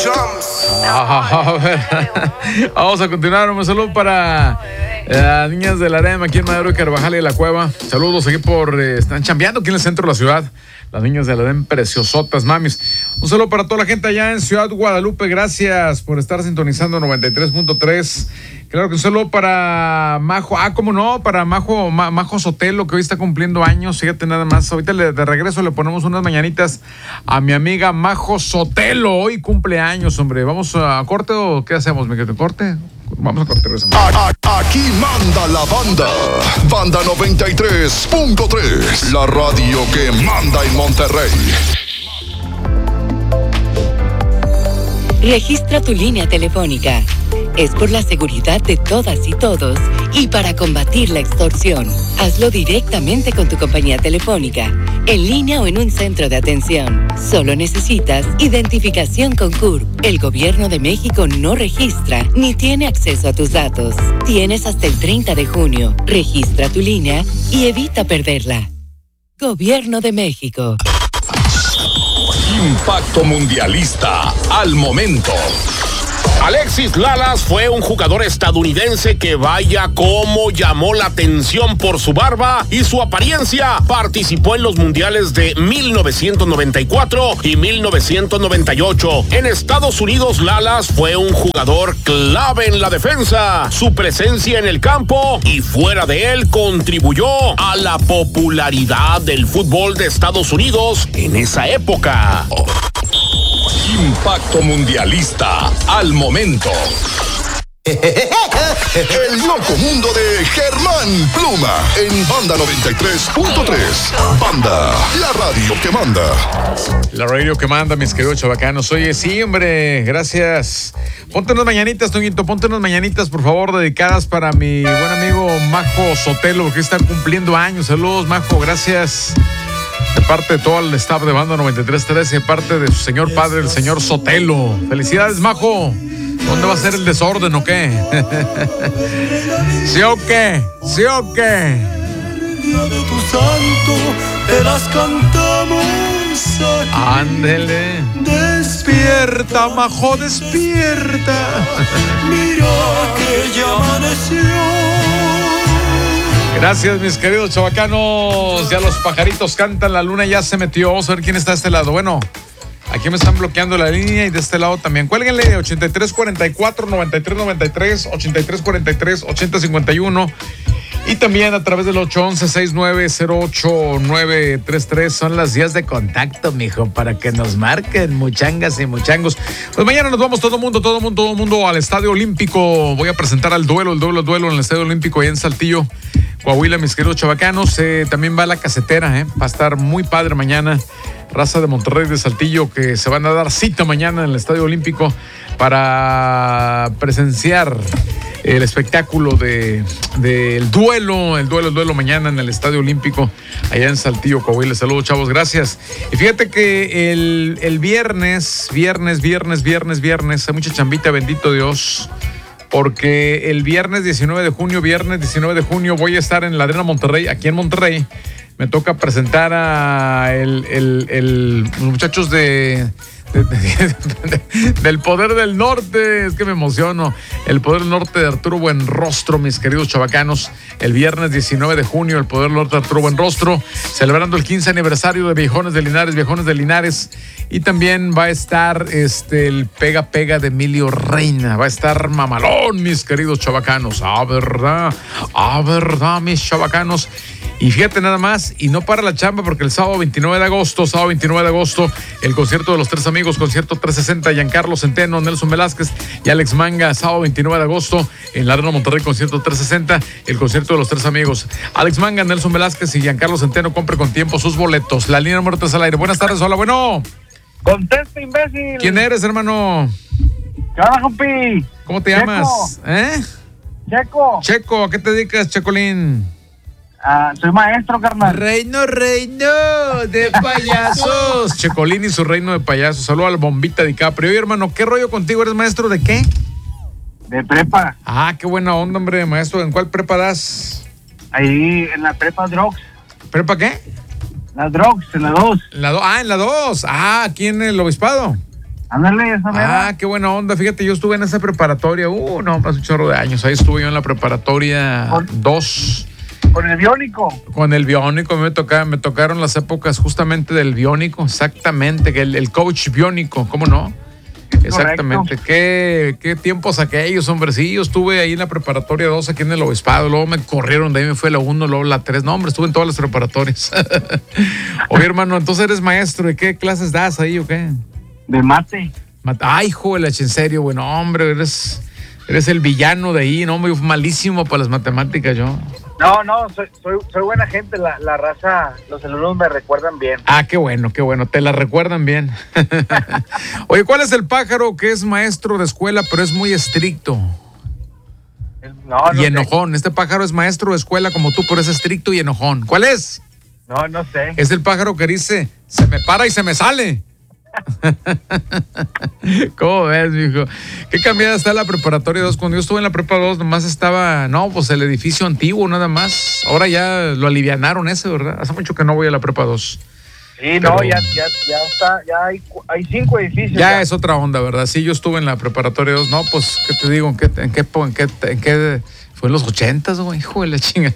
A ver, vamos a continuar. Un saludo para las niñas de la Arena aquí en Madero y Carvajal y de la Cueva. Saludos aquí están chambeando aquí en el centro de la ciudad. Las niñas de la Arena, preciosotas, mamis. Un saludo para toda la gente allá en Ciudad Guadalupe. Gracias por estar sintonizando 93.3. Claro que un saludo para Majo. Cómo no, para Majo Sotelo, que hoy está cumpliendo años. Fíjate nada más. Ahorita de regreso le ponemos unas mañanitas a mi amiga Majo Sotelo. Hoy cumple años, hombre. ¿Vamos a corte o qué hacemos, mi querido? ¿Corte? Vamos a corte. Aquí manda la banda. Banda 93.3. La radio que manda en Monterrey. Registra tu línea telefónica. Es por la seguridad de todas y todos y para combatir la extorsión. Hazlo directamente con tu compañía telefónica, en línea o en un centro de atención. Solo necesitas identificación con CURP. El Gobierno de México no registra ni tiene acceso a tus datos. Tienes hasta el 30 de junio. Registra tu línea y evita perderla. Gobierno de México. Impacto mundialista al momento. Alexis Lalas fue un jugador estadounidense que vaya cómo llamó la atención por su barba y su apariencia. Participó en los mundiales de 1994 y 1998. En Estados Unidos, Lalas fue un jugador clave en la defensa. Su presencia en el campo y fuera de él contribuyó a la popularidad del fútbol de Estados Unidos en esa época. Impacto mundialista al momento. El loco mundo de Germán Pluma en Banda 93.3. Banda, la radio que manda. La radio que manda, mis queridos chavacanos. Oye, sí, hombre, gracias. Ponte unas mañanitas, Toñito, ponte unas mañanitas, por favor, dedicadas para mi buen amigo Majo Sotelo, que está cumpliendo años. Saludos, Majo, gracias. De parte de todo el staff de Banda 93.3 y de parte de su señor padre, el señor Sotelo. Felicidades, Majo. ¿Dónde va a ser el desorden o qué? ¿Sí o qué? ¿Sí o qué? De tu santo te las cantamos aquí. Ándele. Despierta, Majo, despierta. Mira que ya amaneció. Gracias, mis queridos chavacanos. Ya los pajaritos cantan, la luna ya se metió. Vamos a ver quién está de este lado. Bueno, aquí me están bloqueando la línea y de este lado también. Cuélguenle 8344-9393, 8343-8051 y también a través del 811-6908-933. Son las vías de contacto, mijo, para que nos marquen, muchangas y muchangos. Pues mañana nos vamos todo mundo al Estadio Olímpico. Voy a presentar al duelo en el Estadio Olímpico allá en Saltillo, Coahuila, mis queridos chavacanos. También va la casetera, va a estar muy padre mañana. Raza de Monterrey, de Saltillo, que se van a dar cita mañana en el Estadio Olímpico para presenciar el espectáculo del duelo mañana en el Estadio Olímpico allá en Saltillo, Coahuila. Saludos, chavos, gracias. Y fíjate que el viernes, hay mucha chambita, bendito Dios, porque el viernes 19 de junio voy a estar en la Arena Monterrey, aquí en Monterrey. Me toca presentar a los muchachos del Poder del Norte. Es que me emociono. El Poder del Norte de Arturo Buenrostro, mis queridos chavacanos. El viernes 19 de junio, el Poder del Norte de Arturo Buenrostro, celebrando el 15 aniversario de Viejones de Linares. Y también va a estar el Pega Pega de Emilio Reina. Va a estar mamalón, mis queridos chavacanos. verdad, mis chavacanos. Y fíjate nada más, y no para la chamba, porque el sábado 29 de agosto, el concierto de los tres amigos, concierto 360, Giancarlo Centeno, Nelson Velázquez y Alex Manga. Sábado 29 de agosto en la Arena Monterrey, concierto 360, el concierto de los tres amigos. Alex Manga, Nelson Velázquez y Giancarlo Centeno. Compre con tiempo sus boletos. La línea número 3 al aire. Buenas tardes, hola, bueno. Contesta, imbécil. ¿Quién eres, hermano? ¿Qué onda, compi? ¿Cómo te llamas? Checo. ¿A qué te dedicas, Checolín? Soy maestro, carnal. Reino de payasos. Checolín y su reino de payasos. Saludos al Bombita DiCaprio. Oye, hermano, ¿qué rollo contigo? ¿Eres maestro de qué? De prepa. Qué buena onda, hombre, maestro. ¿En cuál prepa das? Ahí, en la prepa Drogs. ¿Prepa qué? La Drogs, en la 2. En la 2. Aquí en el Obispado. Ándale, esa mera. Qué buena onda. Fíjate, yo estuve en esa preparatoria. No, hace un chorro de años. Ahí estuve yo en la preparatoria 2. Con el biónico. Con el biónico. Me tocaron las épocas justamente del biónico. Exactamente. El coach biónico. ¿Cómo no? Exactamente. Qué tiempos aquellos, hombre. Sí, yo estuve ahí en la preparatoria 2 aquí en el Obispado. Luego me corrieron de ahí, me fue la 1, luego la 3. No, hombre, estuve en todas las preparatorias. Oye, hermano, entonces eres maestro. ¿De qué clases das ahí o qué? De mate. Ay, hijo de la en serio, bueno, hombre, eres el villano de ahí, no, hombre, malísimo para las matemáticas yo. No, soy buena gente, la raza, los alumnos me recuerdan bien. Qué bueno, te la recuerdan bien. Oye, ¿cuál es el pájaro que es maestro de escuela, pero es muy estricto? No enojón. Sé. Este pájaro es maestro de escuela como tú, pero es estricto y enojón. ¿Cuál es? No sé. Es el pájaro que dice, se me para y se me sale. ¿Cómo ves, mijo? ¿Qué cambiada está la preparatoria 2? Cuando yo estuve en la prepa 2 nomás estaba, el edificio antiguo nada más. Ahora ya lo alivianaron ese, ¿verdad? Hace mucho que no voy a la prepa 2. Sí, pero... ya está, ya hay 5 edificios. Ya es otra onda, ¿verdad? Sí, yo estuve en la preparatoria 2. No, pues, ¿qué te digo? ¿En qué fue en los 80s, güey? Hijo de la chingada.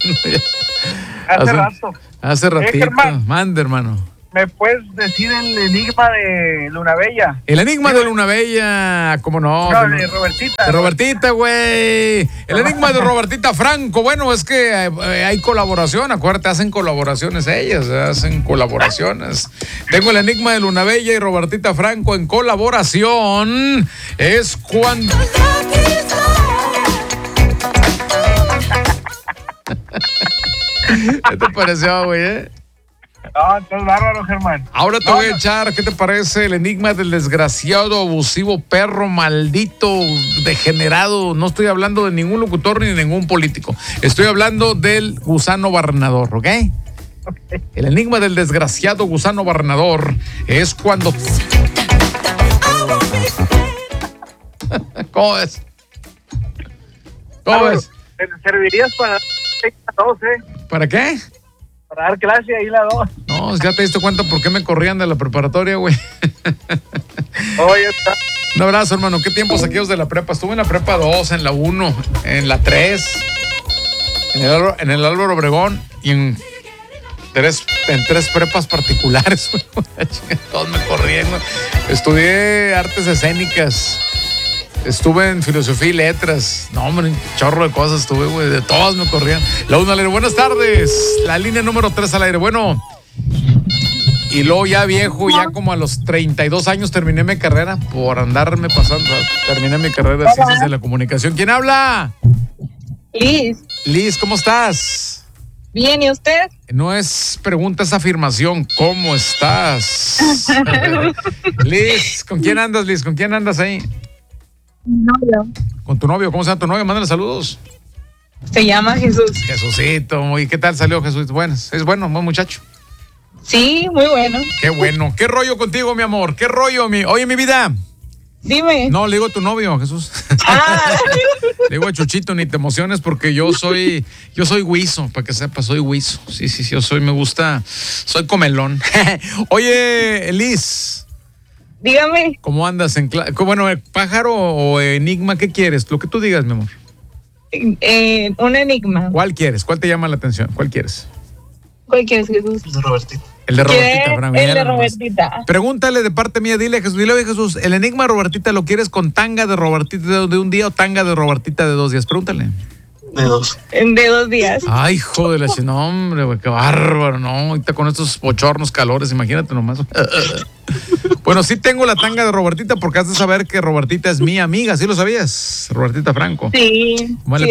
Hace ratito. Mande, hermano. ¿Me puedes decir el enigma de Luna Bella? El enigma de Luna Bella, ¿cómo no? No, de Robertita. De Robertita, güey. El enigma de Robertita Franco. Bueno, es que hay colaboración, acuérdate, hacen colaboraciones ellas, hacen colaboraciones. Tengo el enigma de Luna Bella y Robertita Franco en colaboración. Es cuando... ¿Qué te pareció, güey, No, estás bárbaro, Germán. Ahora te voy a echar, ¿qué te parece? El enigma del desgraciado, abusivo, perro, maldito, degenerado. No estoy hablando de ningún locutor ni de ningún político. Estoy hablando del gusano barrenador, ¿ok? El enigma del desgraciado gusano barrenador es cuando... ¿Cómo es? ¿Cómo es? ¿Servirías para dar 2, ¿Para qué? Para dar clase ahí la 2. No, ya te diste cuenta por qué me corrían de la preparatoria, güey. Oye, está. Un abrazo, hermano. ¿Qué tiempos aquellos de la prepa? Estuve en la prepa 2, en la 1, en la 3, en el Álvaro Obregón y en tres prepas particulares, güey. Todos me corrían, güey. Estudié artes escénicas. Estuve en filosofía y letras. No, hombre, un chorro de cosas estuve, güey. De todas me corrían. La 1 al aire. Buenas tardes. La línea número 3 al aire. Bueno. Y luego ya viejo, ya como a los 32 años terminé mi carrera por andarme pasando. Terminé mi carrera de ciencias de la comunicación. ¿Quién habla? Liz. Liz, ¿cómo estás? Bien, ¿y usted? No es pregunta, es afirmación. ¿Cómo estás? Liz, ¿con quién andas, Liz? ¿Con quién andas ahí? Novio. ¿Con tu novio? ¿Cómo se llama tu novio? Mándale saludos. Se llama Jesús. Jesucito. ¿Y qué tal salió Jesús? Bueno, es bueno, buen muchacho. Sí, muy bueno. Qué bueno. ¿Qué rollo contigo, mi amor? ¿Qué rollo, Oye, mi vida. Dime. No, le digo a tu novio, Jesús. Le digo a Chuchito, ni te emociones porque yo soy guiso, para que sepas, soy guiso. Sí, me gusta, soy comelón. Oye, Liz. Dígame. ¿Cómo andas en clase? Bueno, pájaro o enigma, ¿qué quieres? Lo que tú digas, mi amor. Un enigma. ¿Cuál quieres? ¿Cuál te llama la atención? ¿Cuál quieres? ¿Cuál quieres, Jesús? El de Robertita. El de Robertita, Frank. El de Robertita. Pregúntale de parte mía, dile a Jesús, oye Jesús, ¿el enigma de Robertita lo quieres con tanga de Robertita de un día o tanga de Robertita de 2 días? Pregúntale. De 2. De 2 días. Ay, hijo de la no, hombre, güey, qué bárbaro, no. Ahorita con estos bochornos calores, imagínate nomás. Bueno, sí tengo la tanga de Robertita porque has de saber que Robertita es mi amiga, ¿sí lo sabías? Robertita Franco. Sí. Le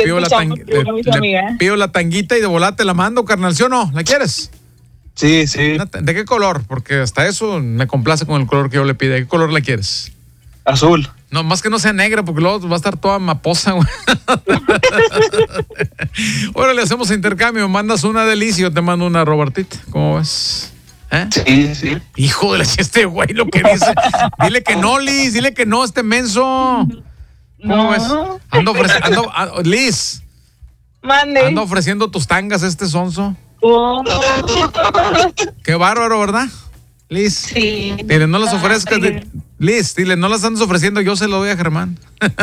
pido la tanguita y de volada te la mando, carnal, ¿sí o no? ¿La quieres? Sí. ¿De qué color? Porque hasta eso me complace con el color que yo le pide. ¿De qué color la quieres? Azul. No, más que no sea negra, porque luego va a estar toda maposa, güey. Ahora le hacemos intercambio. Mandas una Delicia, yo te mando una Robertita. ¿Cómo ves? Sí. Hijo de este güey, lo que dice. Dile que no, Liz. Dile que no, este menso. ¿Cómo ves? Liz. Mande. Ando ofreciendo tus tangas este sonso. Oh. Qué bárbaro, ¿verdad, Liz? Sí. Dile, no las ofrezcas. Liz, dile, no las andas ofreciendo, yo se lo doy a Germán.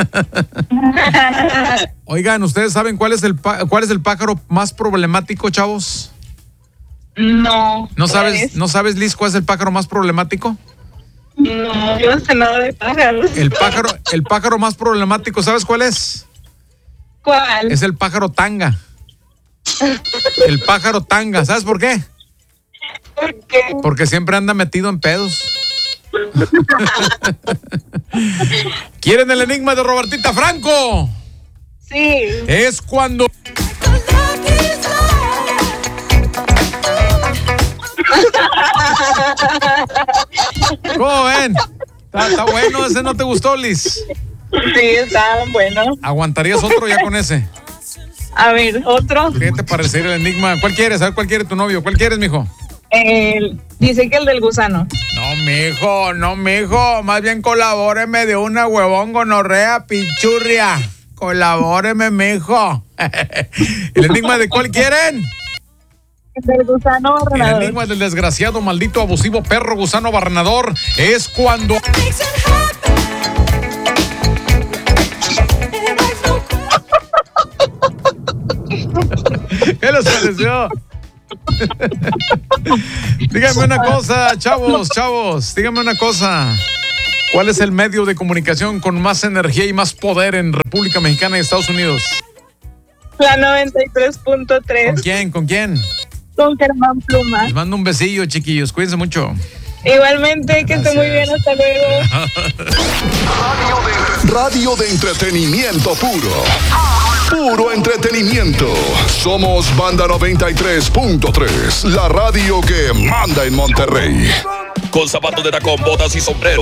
Oigan, ¿ustedes saben cuál es el pájaro más problemático, chavos? No. ¿No sabes, Liz, cuál es el pájaro más problemático? No, yo no sé nada de pájaros. El pájaro más problemático, ¿sabes cuál es? ¿Cuál? Es el pájaro tanga. El pájaro tanga, ¿sabes por qué? ¿Por qué? Porque siempre anda metido en pedos. ¿Quieren el enigma de Robertita Franco? Sí. Es cuando... ¿Cómo ven? Está bueno, ese no te gustó, Liz. Sí, está bueno. ¿Aguantarías otro ya con ese? A ver, otro. ¿Qué te parecería el enigma? ¿Cuál quieres? A ver, ¿cuál quiere tu novio? ¿Cuál quieres, mijo? Dice que el del gusano. No, mijo. Más bien colabóreme de una huevón gonorrea pichurria. Colabóreme, mijo. ¿El enigma de cuál quieren? El del gusano barrenador. El enigma del desgraciado, maldito, abusivo perro gusano barrenador es cuando... ¿Qué les pareció? Díganme una cosa, chavos, díganme una cosa. ¿Cuál es el medio de comunicación con más energía y más poder en República Mexicana y Estados Unidos? La 93.3. ¿Con quién? Con Germán Pluma. Les mando un besillo, chiquillos, cuídense mucho. Igualmente, que esté muy bien, hasta luego. Radio de entretenimiento puro. Puro entretenimiento. Somos Banda 93.3, la radio que manda en Monterrey. Con zapatos de tacón, botas y sombrero,